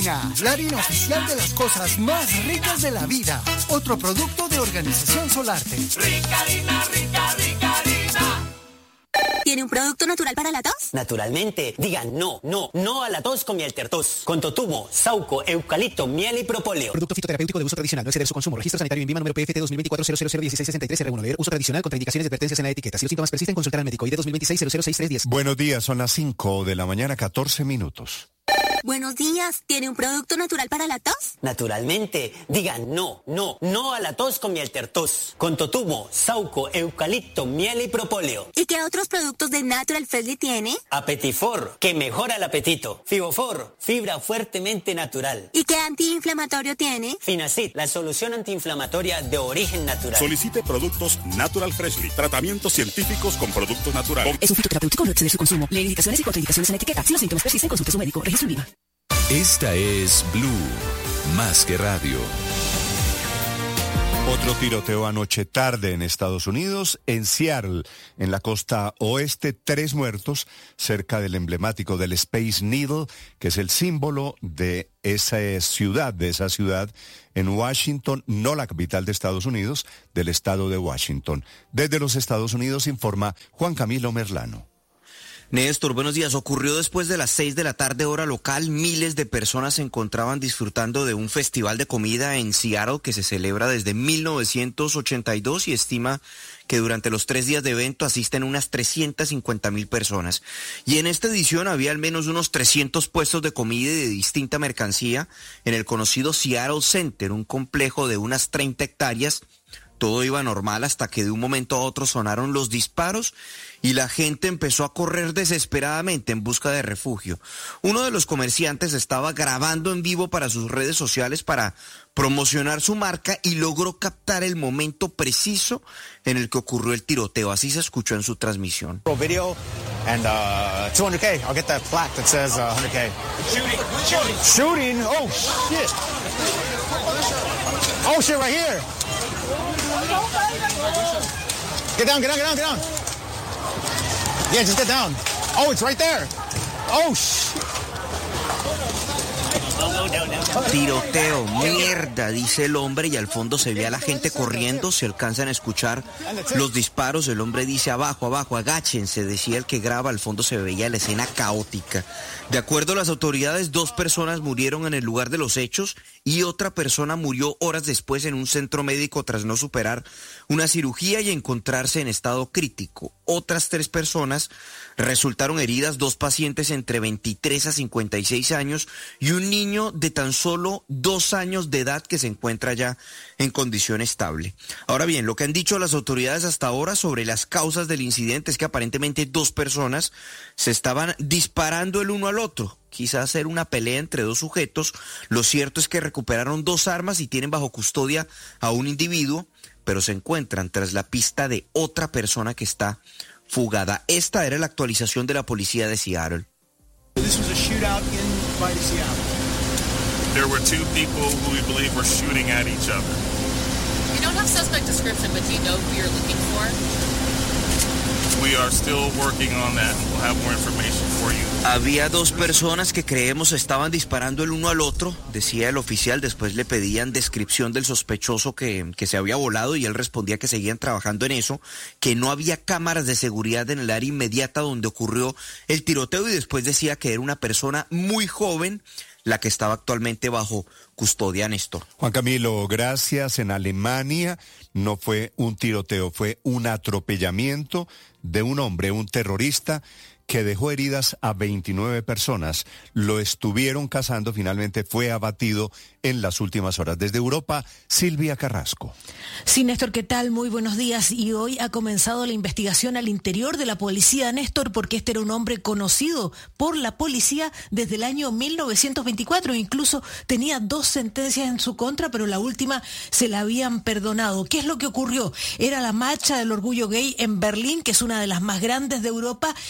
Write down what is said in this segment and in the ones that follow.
Harina, la harina oficial de las cosas más ricas de la vida. Otro producto de Organización Solarte. Rica harina, rica, rica harina. ¿Tiene un producto natural para la tos? Naturalmente. Digan no a la tos con miel tertos. Con totumo, sauco, eucalipto, miel y propóleo. Producto fitoterapéutico de uso tradicional. No exceder su consumo. Registro sanitario INVIMA número PFT 2024-001663-R1. Leer uso tradicional. Contraindicaciones y advertencias en la etiqueta. Si los síntomas persisten, consultar al médico. ID 2026-006310. Buenos días, son las 5 de la mañana, 14 minutos. Buenos días, ¿tiene un producto natural para la tos? Naturalmente. Digan no a la tos con miel tertos. Con totumo, sauco, eucalipto, miel y propóleo. ¿Y qué otros productos de Natural Freshly tiene? Apetifor, que mejora el apetito. Fibofor, fibra fuertemente natural. ¿Y qué antiinflamatorio tiene? Finacid, la solución antiinflamatoria de origen natural. Solicite productos Natural Freshly, tratamientos científicos con productos naturales. Es un fitoterapéutico, no exceder su consumo. Leer indicaciones y contraindicaciones en la etiqueta. Si los síntomas persisten, consulte a su médico. Registro INVIMA. Esta es Blue, más que radio. Otro tiroteo anoche tarde en Estados Unidos, en Seattle, en la costa oeste, 3 muertos cerca del emblemático del Space Needle, que es el símbolo de esa ciudad en Washington, no la capital de Estados Unidos, del estado de Washington. Desde los Estados Unidos informa Juan Camilo Merlano. Néstor, buenos días. Ocurrió después de las 6 de la tarde, hora local. Miles de personas se encontraban disfrutando de un festival de comida en Seattle que se celebra desde 1982 y estima que durante los 3 días de evento asisten unas 350,000 personas. Y en esta edición había al menos unos 300 puestos de comida y de distinta mercancía en el conocido Seattle Center, un complejo de unas 30 hectáreas. Todo iba normal hasta que de un momento a otro sonaron los disparos y la gente empezó a correr desesperadamente en busca de refugio. Uno de los comerciantes estaba grabando en vivo para sus redes sociales para promocionar su marca y logró captar el momento preciso en el que ocurrió el tiroteo. Así se escuchó en su transmisión. Video and 200K. I'll get that plaque that says 100K. Shooting. Oh shit. Oh shit, right here. Get down. Yeah, just get down. Oh, it's right there. Oh, shit. Tiroteo, mierda, dice el hombre, y al fondo se ve a la gente corriendo, se alcanzan a escuchar los disparos. El hombre dice abajo, agáchense, decía el que graba. Al fondo se veía la escena caótica. De acuerdo a las autoridades, 2 personas murieron en el lugar de los hechos y otra persona murió horas después en un centro médico tras no superar una cirugía y encontrarse en estado crítico. Otras 3 personas resultaron heridas, 2 pacientes entre 23 a 56 años y un niño de tan solo 2 años de edad que se encuentra ya en condición estable. Ahora bien, lo que han dicho las autoridades hasta ahora sobre las causas del incidente es que aparentemente 2 personas se estaban disparando el uno al otro. Quizás era una pelea entre 2 sujetos. Lo cierto es que recuperaron 2 armas y tienen bajo custodia a un individuo, pero se encuentran tras la pista de otra persona que está fugada. Esta era la actualización de la policía de Seattle. This was a shootout by Seattle. There were 2 people who we believe were shooting at each other. You don't have suspect description, but do you know who you're looking for? We are still working on that. We'll have more information for you. Había 2 personas que creemos estaban disparando el uno al otro, decía el oficial. Después le pedían descripción del sospechoso que se había volado y él respondía que seguían trabajando en eso, que no había cámaras de seguridad en el área inmediata donde ocurrió el tiroteo y después decía que era una persona muy joven la que estaba actualmente bajo custodia, Néstor. Juan Camilo, gracias. En Alemania no fue un tiroteo, fue un atropellamiento de un hombre, un terrorista, que dejó heridas a 29 personas. Lo estuvieron cazando, finalmente fue abatido en las últimas horas. Desde Europa, Silvia Carrasco. Sí, Néstor, ¿qué tal? Muy buenos días. Y hoy ha comenzado la investigación al interior de la policía, Néstor, porque este era un hombre conocido por la policía desde el año 1924. Incluso tenía 2 sentencias en su contra, pero la última se la habían perdonado. ¿Qué es lo que ocurrió? Era la marcha del orgullo gay en Berlín, que es una de las más grandes de Europa. Era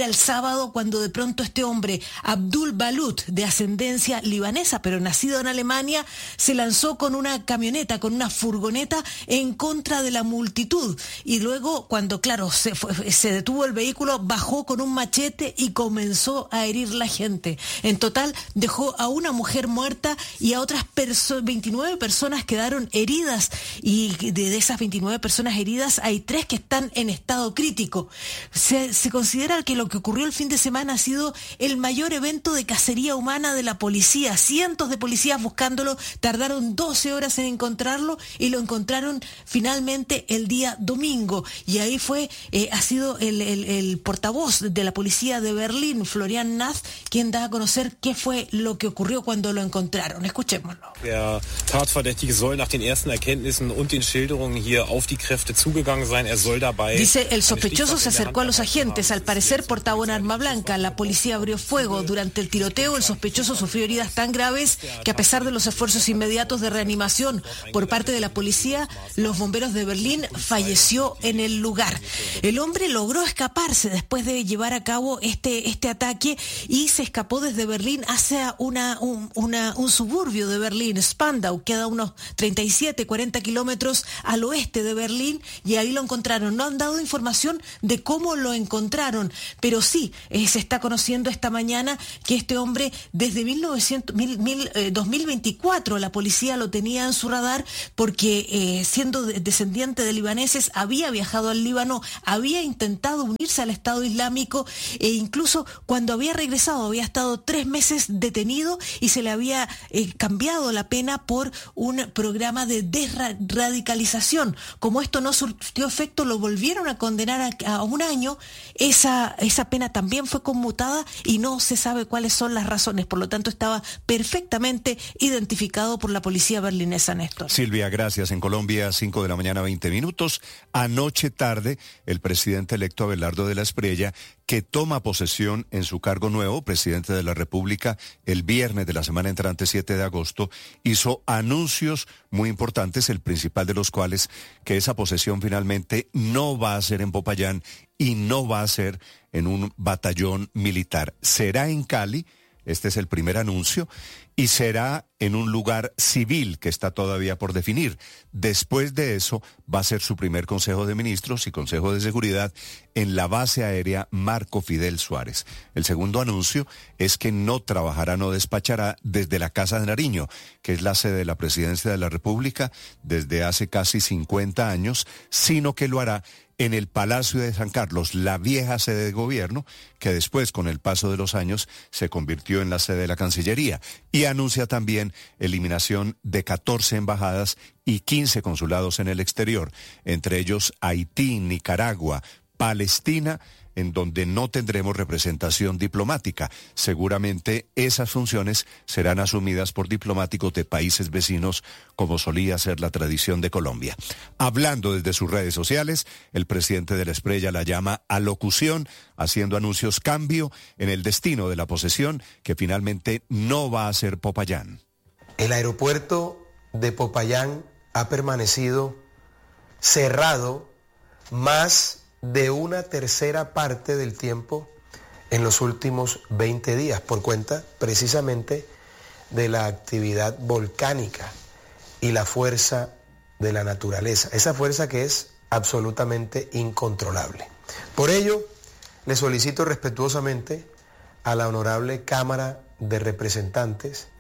el sábado cuando de pronto este hombre, Abdul Balut, de ascendencia libanesa, pero nacido en Alemania, se lanzó con una camioneta, con una furgoneta en contra de la multitud. Y luego, cuando, claro, se detuvo el vehículo, bajó con un machete y comenzó a herir la gente. En total, dejó a una mujer muerta y a otras 29 personas quedaron heridas. Y de esas 29 personas heridas, hay 3 que están en estado crítico. Se considera que lo que ocurrió el fin de semana ha sido el mayor evento de cacería humana de la policía. Cientos de policías buscándolo, tardaron 12 horas en encontrarlo y lo encontraron finalmente el día domingo. Y ahí ha sido el portavoz de la policía de Berlín, Florian Nath, quien da a conocer qué fue lo que ocurrió cuando lo encontraron. Escuchémoslo. Der Tatverdächtige soll nach den ersten Erkenntnissen und den Schilderungen hier auf die Kräfte zugegangen sein. Soll dabei. Dice, el sospechoso se acercó a los agentes, al parecer portaba un arma blanca. La policía abrió fuego. Durante el tiroteo, el sospechoso sufrió heridas tan graves que a pesar de los esfuerzos inmediatos de reanimación por parte de la policía, los bomberos de Berlín falleció en el lugar. El hombre logró escaparse después de llevar a cabo este ataque y se escapó desde Berlín hacia un suburbio de Berlín, Spandau, queda unos 37-40 kilómetros al oeste de Berlín, y ahí lo encontraron. No han dado información de cómo lo encontraron, pero sí se está conociendo esta mañana que este hombre desde 2024 la policía lo tenía en su radar porque siendo descendiente de libaneses había viajado al Líbano, había intentado unirse al Estado Islámico e incluso cuando había regresado había estado 3 meses detenido y se le había cambiado la pena por un programa de desradicalización. Como esto no surtió efecto, lo volvieron a condenar a 1 año. Esa pena también fue conmutada y no se sabe cuáles son las razones. Por lo tanto, estaba perfectamente identificado por la policía berlinesa, Néstor. Silvia, gracias. En Colombia, 5 de la mañana, 20 minutos. Anoche tarde, el presidente electo Abelardo de la Espriella, que toma posesión en su cargo nuevo, presidente de la República, el viernes de la semana entrante, 7 de agosto, hizo anuncios muy importantes, el principal de los cuales que esa posesión finalmente no va a ser en Popayán y no va a ser en un batallón militar. Será en Cali, este es el primer anuncio, y será en un lugar civil que está todavía por definir. Después de eso va a ser su primer Consejo de Ministros y Consejo de Seguridad en la base aérea Marco Fidel Suárez. El segundo anuncio es que no trabajará, no despachará desde la Casa de Nariño, que es la sede de la Presidencia de la República desde hace casi 50 años, sino que lo hará en el Palacio de San Carlos, la vieja sede de gobierno, que después, con el paso de los años, se convirtió en la sede de la Cancillería. Y anuncia también eliminación de 14 embajadas y 15 consulados en el exterior, entre ellos Haití, Nicaragua, Palestina, en donde no tendremos representación diplomática. Seguramente esas funciones serán asumidas por diplomáticos de países vecinos, como solía ser la tradición de Colombia. Hablando desde sus redes sociales, el presidente de la Espriella la llama alocución, haciendo anuncios cambio en el destino de la posesión, que finalmente no va a ser Popayán. El aeropuerto de Popayán ha permanecido cerrado más de 1/3 parte del tiempo en los últimos 20 días, por cuenta precisamente de la actividad volcánica y la fuerza de la naturaleza, esa fuerza que es absolutamente incontrolable. Por ello, le solicito respetuosamente a la honorable Cámara de Representantes,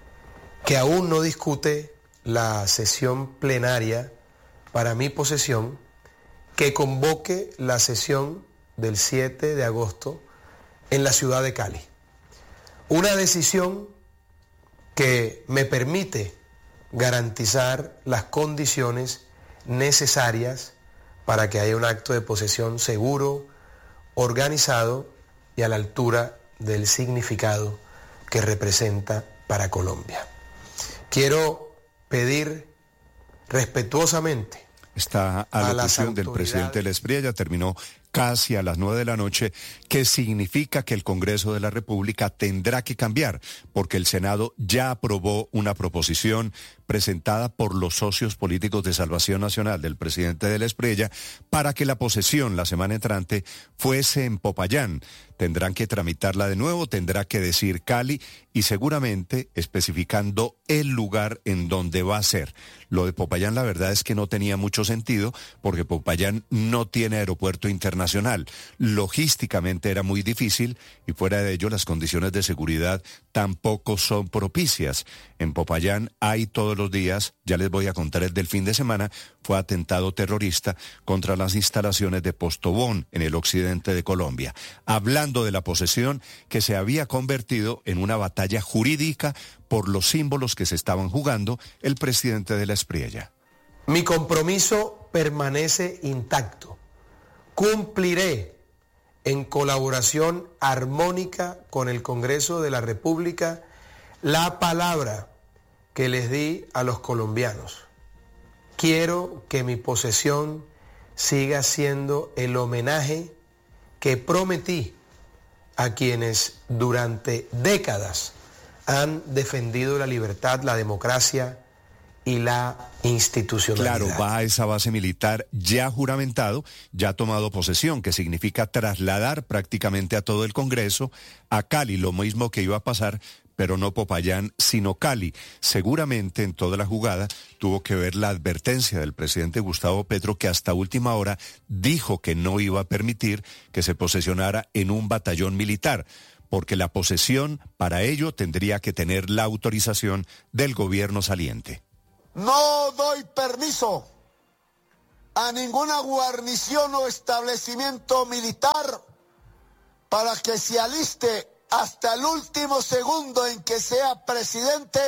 que aún no discute la sesión plenaria para mi posesión, que convoque la sesión del 7 de agosto en la ciudad de Cali. Una decisión que me permite garantizar las condiciones necesarias para que haya un acto de posesión seguro, organizado y a la altura del significado que representa para Colombia. Quiero pedir respetuosamente esta alocución del presidente de la Espriella terminó casi a las 9 de la noche, que significa que el Congreso de la República tendrá que cambiar, porque el Senado ya aprobó una proposición presentada por los socios políticos de Salvación Nacional del presidente de la Espriella para que la posesión la semana entrante fuese en Popayán. Tendrán que tramitarla de nuevo, tendrá que decir Cali y seguramente especificando el lugar en donde va a ser. Lo de Popayán la verdad es que no tenía mucho sentido porque Popayán no tiene aeropuerto internacional. Logísticamente era muy difícil y fuera de ello las condiciones de seguridad tampoco son propicias. En Popayán hay todos los días, ya les voy a contar el del fin de semana, fue atentado terrorista contra las instalaciones de Postobón en el occidente de Colombia. Hablando de la posesión que se había convertido en una batalla jurídica por los símbolos que se estaban jugando, el presidente de la Espriella. Mi compromiso permanece intacto. Cumpliré en colaboración armónica con el Congreso de la República la palabra que les di a los colombianos. Quiero que mi posesión siga siendo el homenaje que prometí a quienes durante décadas han defendido la libertad, la democracia y la institucionalidad. Claro, va a esa base militar ya juramentado, ya tomado posesión, que significa trasladar prácticamente a todo el Congreso a Cali, lo mismo que iba a pasar, pero no Popayán, sino Cali. Seguramente en toda la jugada tuvo que ver la advertencia del presidente Gustavo Petro, que hasta última hora dijo que no iba a permitir que se posesionara en un batallón militar, porque la posesión para ello tendría que tener la autorización del gobierno saliente. No doy permiso a ninguna guarnición o establecimiento militar para que se aliste hasta el último segundo en que sea presidente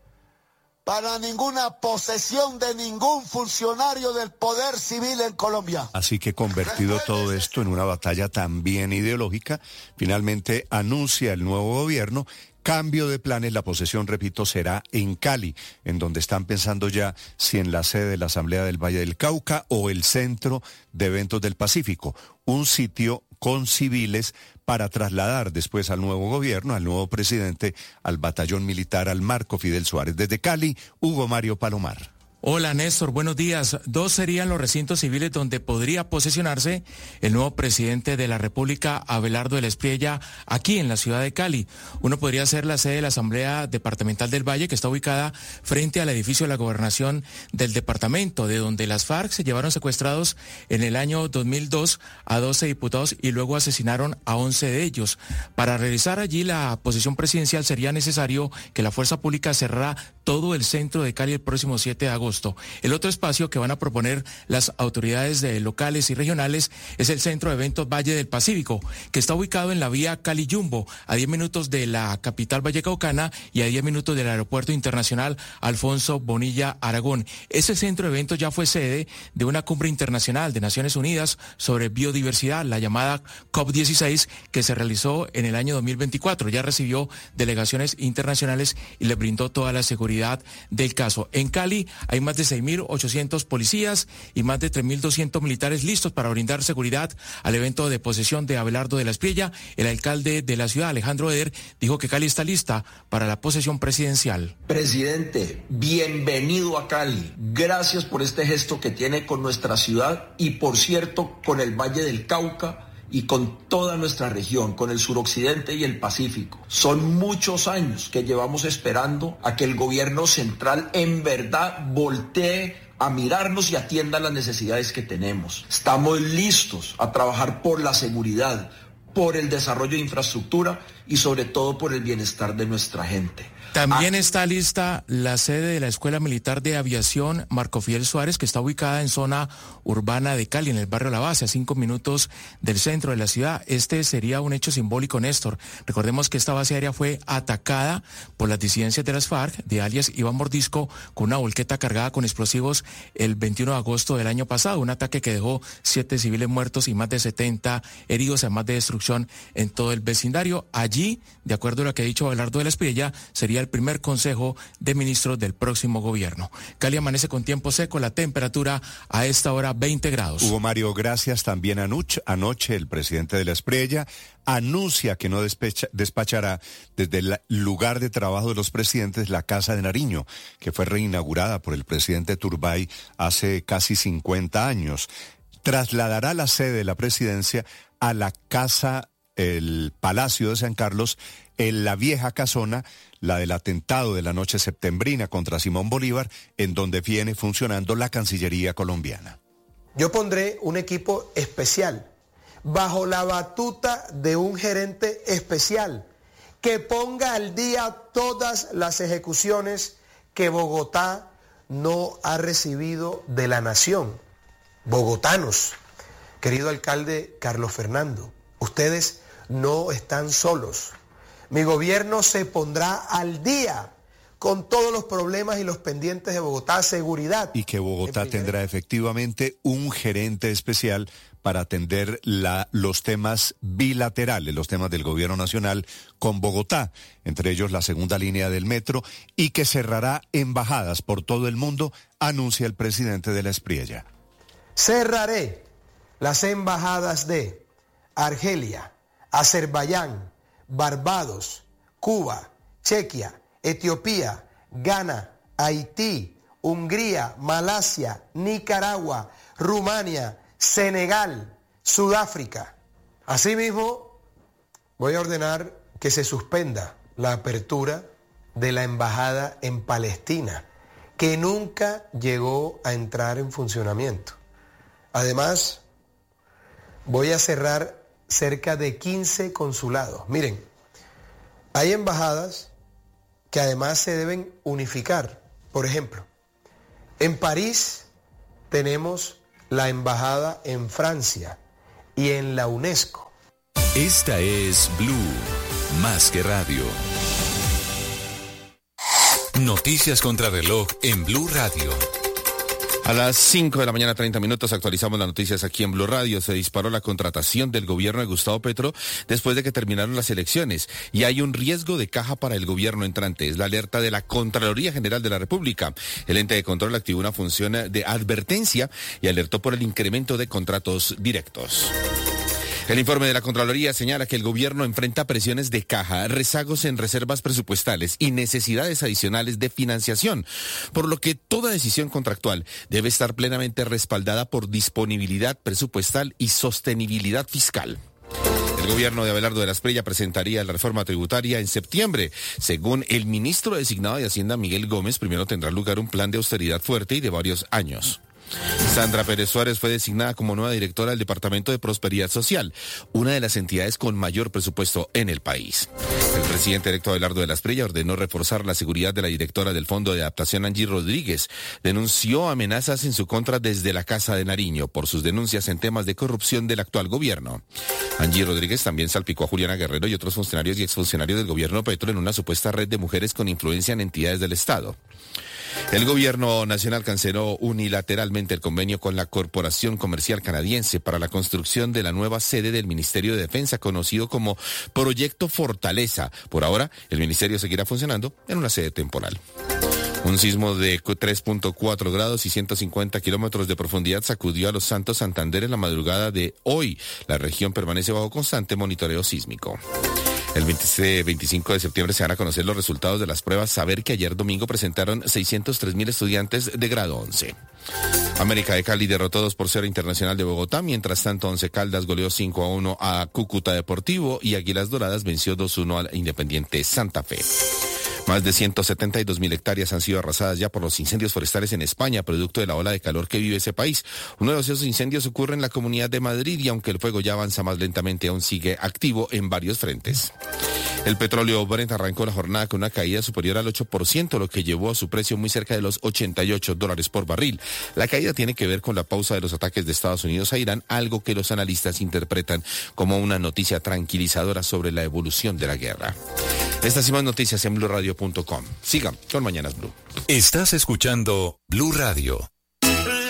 para ninguna posesión de ningún funcionario del poder civil en Colombia. Así que convertido todo esto en una batalla también ideológica, finalmente anuncia el nuevo gobierno cambio de planes. La posesión, repito, será en Cali, en donde están pensando ya si en la sede de la Asamblea del Valle del Cauca o el Centro de Eventos del Pacífico, un sitio con civiles para trasladar después al nuevo gobierno, al nuevo presidente, al batallón militar, al Marco Fidel Suárez. Desde Cali, Hugo Mario Palomar. Hola Néstor, buenos días. 2 serían los recintos civiles donde podría posesionarse el nuevo presidente de la República, Abelardo de la Espriella, aquí en la ciudad de Cali. Uno podría ser la sede de la Asamblea Departamental del Valle, que está ubicada frente al edificio de la Gobernación del departamento, de donde las FARC se llevaron secuestrados en el año 2002 a 12 diputados y luego asesinaron a 11 de ellos. Para realizar allí la posesión presidencial sería necesario que la fuerza pública cerrara todo el centro de Cali el próximo 7 de agosto. El otro espacio que van a proponer las autoridades locales y regionales es el Centro de Eventos Valle del Pacífico, que está ubicado en la vía Cali-Yumbo, a 10 minutos de la capital vallecaucana y a 10 minutos del Aeropuerto Internacional Alfonso Bonilla Aragón. Ese centro de eventos ya fue sede de una cumbre internacional de Naciones Unidas sobre biodiversidad, la llamada COP16, que se realizó en el año 2024. Ya recibió delegaciones internacionales y le brindó toda la seguridad del caso. En Cali hay más de 6.800 policías y más de 3.200 militares listos para brindar seguridad al evento de posesión de Abelardo de la Espriella. El alcalde de la ciudad, Alejandro Eder, dijo que Cali está lista para la posesión presidencial. Presidente, bienvenido a Cali. Gracias por este gesto que tiene con nuestra ciudad y, por cierto, con el Valle del Cauca y con toda nuestra región, con el suroccidente y el Pacífico. Son muchos años que llevamos esperando a que el gobierno central en verdad voltee a mirarnos y atienda las necesidades que tenemos. Estamos listos a trabajar por la seguridad, por el desarrollo de infraestructura y sobre todo por el bienestar de nuestra gente. También está lista la sede de la Escuela Militar de Aviación Marco Fidel Suárez, que está ubicada en zona urbana de Cali, en el barrio La Base, a 5 minutos del centro de la ciudad. Este sería un hecho simbólico, Néstor. Recordemos que esta base aérea fue atacada por las disidencias de las FARC, de alias Iván Mordisco, con una volqueta cargada con explosivos el 21 de agosto del año pasado. Un ataque que dejó 7 civiles muertos y más de 70 heridos, además de destrucción en todo el vecindario. Allí, de acuerdo a lo que ha dicho Abelardo de la Espriella, sería el primer consejo de ministros del próximo gobierno. Cali amanece con tiempo seco, la temperatura a esta hora 20 grados. Hugo Mario, gracias. También anoche el presidente de la Espriella anuncia que no despachará desde el lugar de trabajo de los presidentes la Casa de Nariño, que fue reinaugurada por el presidente Turbay hace casi 50 años. Trasladará la sede de la presidencia a la casa, el Palacio de San Carlos, en la vieja casona, la del atentado de la noche septembrina contra Simón Bolívar, en donde viene funcionando la Cancillería colombiana. Yo pondré un equipo especial, bajo la batuta de un gerente especial, que ponga al día todas las ejecuciones que Bogotá no ha recibido de la nación. Bogotanos, querido alcalde Carlos Fernando, ustedes no están solos. Mi gobierno se pondrá al día con todos los problemas y los pendientes de Bogotá, seguridad. Y que Bogotá tendrá efectivamente un gerente especial para atender los temas bilaterales, los temas del gobierno nacional con Bogotá, entre ellos la segunda línea del metro, y que cerrará embajadas por todo el mundo, anuncia el presidente de la Espriella. Cerraré las embajadas de Argelia, Azerbaiyán, Barbados, Cuba, Chequia, Etiopía, Ghana, Haití, Hungría, Malasia, Nicaragua, Rumania, Senegal, Sudáfrica. Asimismo, voy a ordenar que se suspenda la apertura de la embajada en Palestina, que nunca llegó a entrar en funcionamiento. Además, voy a cerrar cerca de 15 consulados. Miren, hay embajadas que además se deben unificar. Por ejemplo, en París tenemos la embajada en Francia y en la UNESCO. Esta es Blue, más que radio. Noticias contra reloj en Blue Radio. A las 5 de la mañana, 30 minutos, actualizamos las noticias aquí en Blue Radio. Se disparó la contratación del gobierno de Gustavo Petro después de que terminaron las elecciones y hay un riesgo de caja para el gobierno entrante. Es la alerta de la Contraloría General de la República. El ente de control activó una función de advertencia y alertó por el incremento de contratos directos. El informe de la Contraloría señala que el gobierno enfrenta presiones de caja, rezagos en reservas presupuestales y necesidades adicionales de financiación, por lo que toda decisión contractual debe estar plenamente respaldada por disponibilidad presupuestal y sostenibilidad fiscal. El gobierno de Abelardo de la Espriella presentaría la reforma tributaria en septiembre. Según el ministro designado de Hacienda, Miguel Gómez, primero tendrá lugar un plan de austeridad fuerte y de varios años. Sandra Pérez Suárez fue designada como nueva directora del Departamento de Prosperidad Social, una de las entidades con mayor presupuesto en el país. El presidente electo Abelardo de la Espriella ordenó reforzar la seguridad de la directora del Fondo de Adaptación, Angie Rodríguez. Denunció amenazas en su contra desde la Casa de Nariño por sus denuncias en temas de corrupción del actual gobierno. Angie Rodríguez también salpicó a Juliana Guerrero y otros funcionarios y exfuncionarios del gobierno Petro en una supuesta red de mujeres con influencia en entidades del Estado. El gobierno nacional canceló unilateralmente el convenio con la Corporación Comercial Canadiense para la construcción de la nueva sede del Ministerio de Defensa, conocido como Proyecto Fortaleza. Por ahora, el ministerio seguirá funcionando en una sede temporal. Un sismo de 3.4 grados y 150 kilómetros de profundidad sacudió a Los Santos, Santander en la madrugada de hoy. La región permanece bajo constante monitoreo sísmico. El 25 de septiembre se van a conocer los resultados de las pruebas Saber, que ayer domingo presentaron 603,000 estudiantes de grado 11. América de Cali derrotó 2-0 Internacional de Bogotá. Mientras tanto, Once Caldas goleó 5-1 a Cúcuta Deportivo y Águilas Doradas venció 2-1 al Independiente Santa Fe. Más de 172,000 hectáreas han sido arrasadas ya por los incendios forestales en España, producto de la ola de calor que vive ese país. Uno de esos incendios ocurre en la Comunidad de Madrid y aunque el fuego ya avanza más lentamente, aún sigue activo en varios frentes. El petróleo Brent arrancó la jornada con una caída superior al 8%, lo que llevó a su precio muy cerca de los $88 por barril. La caída tiene que ver con la pausa de los ataques de Estados Unidos a Irán, algo que los analistas interpretan como una noticia tranquilizadora sobre la evolución de la guerra. Estas y más noticias en BlueRadio.com. Sigan con Mañanas Blue. Estás escuchando Blue Radio.